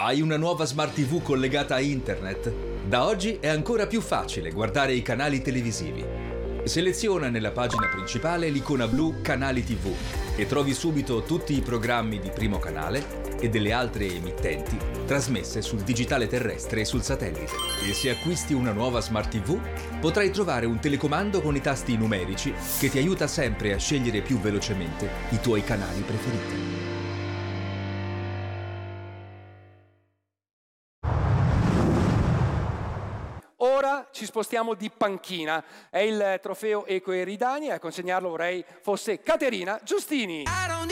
Hai una nuova Smart TV collegata a internet? Da oggi è ancora più facile guardare i canali televisivi. Seleziona nella pagina principale l'icona blu Canali TV e trovi subito tutti i programmi di Primo Canale e delle altre emittenti trasmesse sul digitale terrestre e sul satellite. E se acquisti una nuova Smart TV, potrai trovare un telecomando con i tasti numerici che ti aiuta sempre a scegliere più velocemente i tuoi canali preferiti. Ora ci spostiamo di panchina. È il trofeo Eco Eridani e a consegnarlo vorrei fosse Caterina Giustini.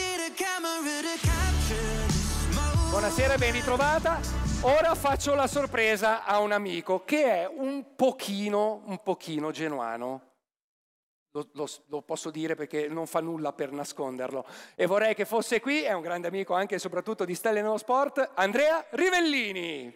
Buonasera e ben ritrovata. Ora faccio la sorpresa a un amico che è un pochino genuano. Lo posso dire perché non fa nulla per nasconderlo. E vorrei che fosse qui, è un grande amico anche e soprattutto di Stelle nello Sport, Andrea Rivellini.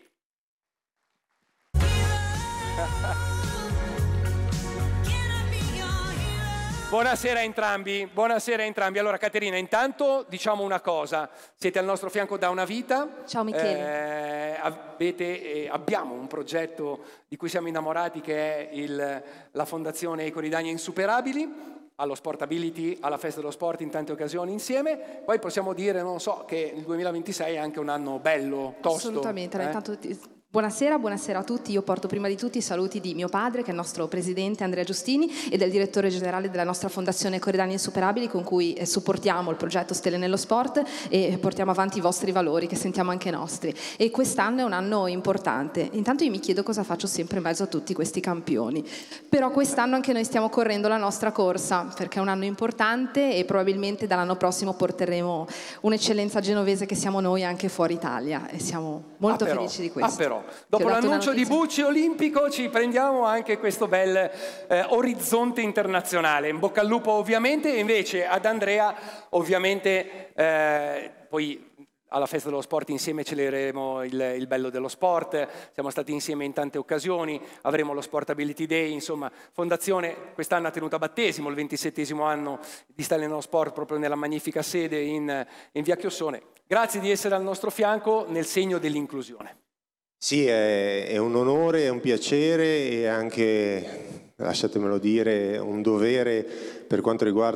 Buonasera a entrambi, buonasera a entrambi. Allora Caterina, intanto diciamo una cosa, siete al nostro fianco da una vita. Ciao Michele. Abbiamo un progetto di cui siamo innamorati che è la Fondazione Eco Eridani Insuperabili, allo Sportability, alla Festa dello Sport in tante occasioni insieme. Poi possiamo dire, non so, che il 2026 è anche un anno bello, tosto. Assolutamente, intanto buonasera a tutti. Io porto prima di tutti i saluti di mio padre, che è il nostro presidente Andrea Giustini, e del direttore generale della nostra Fondazione Eco Eridani Insuperabili, con cui supportiamo il progetto Stelle nello Sport e portiamo avanti i vostri valori, che sentiamo anche nostri. E quest'anno è un anno importante. Intanto io mi chiedo cosa faccio sempre in mezzo a tutti questi campioni. Però quest'anno anche noi stiamo correndo la nostra corsa, perché è un anno importante e probabilmente dall'anno prossimo porteremo un'eccellenza genovese che siamo noi anche fuori Italia, e siamo molto felici di questo. Però, dopo l'annuncio di Bucci olimpico ci prendiamo anche questo bel orizzonte internazionale. In bocca al lupo ovviamente, e invece ad Andrea ovviamente poi alla Festa dello Sport insieme celebreremo il bello dello sport, siamo stati insieme in tante occasioni, avremo lo Sportability Day, insomma Fondazione quest'anno ha tenuto a battesimo il 27° anno di Stelle nello Sport proprio nella magnifica sede in via Chiossone. Grazie di essere al nostro fianco nel segno dell'inclusione. Sì, è un onore, è un piacere e anche, lasciatemelo dire, un dovere per quanto riguarda